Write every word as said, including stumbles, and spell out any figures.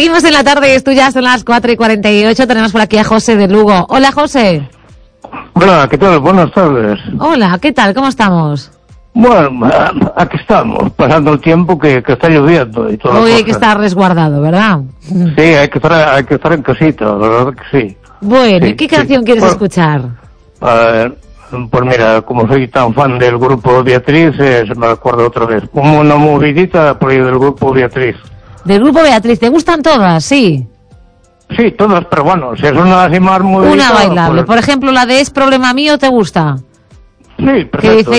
Seguimos en la tarde, es tuya, son las cuatro y cuarenta y ocho. Tenemos por aquí a José de Lugo. Hola, José. Hola, ¿qué tal? Buenas tardes. Hola, ¿qué tal? ¿Cómo estamos? Bueno, aquí estamos, pasando el tiempo que, que está lloviendo y todo. Hoy hay que estar resguardado, ¿verdad? Sí, hay que estar, hay que estar en casita, la verdad que sí. Bueno, sí, ¿y qué sí. canción quieres Bueno, escuchar? eh, pues mira, como soy tan fan del grupo Beatriz, eh, se me acuerda otra vez. Como una movidita por ahí del grupo Beatriz. Del grupo Beatriz, ¿te gustan todas? Sí. Sí, todas, pero bueno, si es una así más movidita... Una bailable. pues, Por ejemplo, la de Es Problema Mío, ¿te gusta? sí, Que perfecto. dice,